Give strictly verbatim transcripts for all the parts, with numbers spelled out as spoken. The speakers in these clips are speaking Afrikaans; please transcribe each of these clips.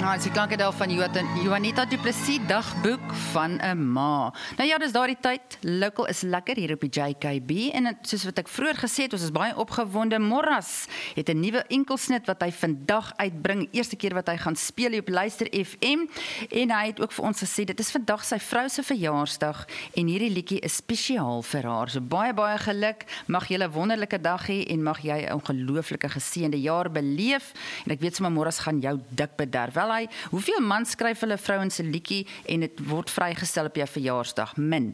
Nou, as die klanke daar van Juanita Du Plessis, dagboek van 'n ma. Nou ja, dis daardie tyd, local is lekker hier op die J K B, en het, soos wat ek vroeër gesê het, ons is baie opgewonde. Morras het 'n nuwe enkelsnit wat hy vandag uitbring, eerste keer wat hy gaan speel op Luister F M, en hy het ook vir ons gesê, dit is vandag sy vrou se verjaarsdag, en hierdie liedjie is spesiaal vir haar. So baie, baie geluk, mag jy 'n wonderlike dag hê, en mag jy 'n ongelooflike geseënde jaar beleef, en ek weet sommer Morras gaan jou dik bederf. Wel hy, hoeveel man skryf hulle vrouens se liedjie en dit word vrygestel op jou verjaarsdag? Min.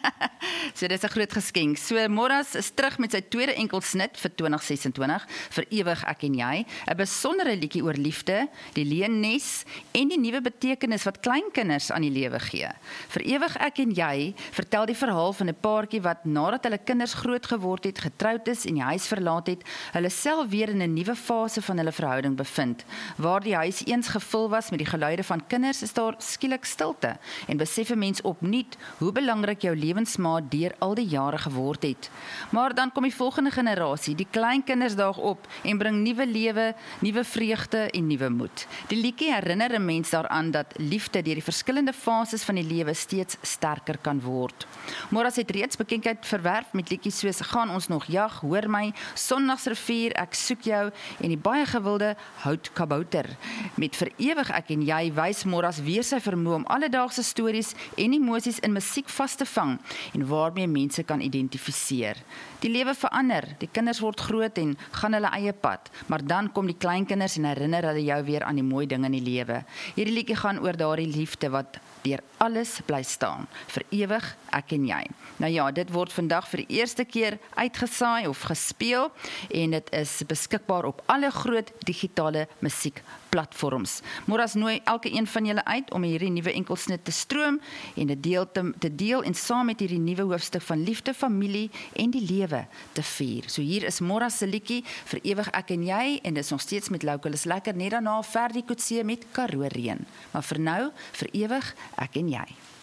So dis 'n groot geskenk. So Morras is terug met sy tweede enkelsnit vir twintig ses en twintig, vir ewig ek en jy, 'n besondere liedjie oor liefde, die leennes en die nuwe betekenis wat kleinkinders aan die lewe gee. Vir ewig ek en jy vertel die verhaal van 'n paartjie wat nadat hulle kinders groot geword het, getroud is en die huis verlaat het, hulle self weer in 'n nuwe fase van hulle verhouding bevind. Waar die huis eens gevul was met die geluide van kinders, is daar skielik stilte en besef 'n mens opnuut hoe belangrik jou lewensmaat deur al die jare geword het. Maar dan kom die volgende generasie, die kleinkinders daag op en bring nuwe lewe, nuwe vreugde en nuwe moed. Die liedjie herinner 'n mens daaraan dat liefde deur die verskillende fases van die lewe steeds sterker kan word. Morras het reeds bekendheid verwerf met liedjies soos Gaan ons nog jag, Hoor my, Sondagsrivier, Ek soek jou en die baie gewilde Hout Kabouter. Met Vir ewig ek en jy wys Morras weer sy vermoë om alledaagse stories en emosies in musiek vas te vang en waarmee mense kan identifiseer. Die lewe verander, die kinders word groot en gaan hulle eie pad, maar dan kom die kleinkinders en herinner hulle jou weer aan die mooi dinge in die lewe. Hierdie liedjie gaan oor daardie liefde wat deur alles bly staan, vir ewig ek en jy. Nou ja, dit word vandag vir die eerste keer uitgesaai of gespeel en dit is beskikbaar op alle groot digitale musiekplatforms. Morras nooi elke een van julle uit om hierdie nuwe enkelsnit te stroom en dit deel te, te deel en saam met hierdie nuwe hoofstuk van liefde, familie en die lewe te vier. So hier is Morras se liedjie vir ewig ek en jy en dit is nog steeds met Local is lekker, net daarna Ferdi Coetzee met Karoo Reën. Maar vir nou, vir ewig ek en jy.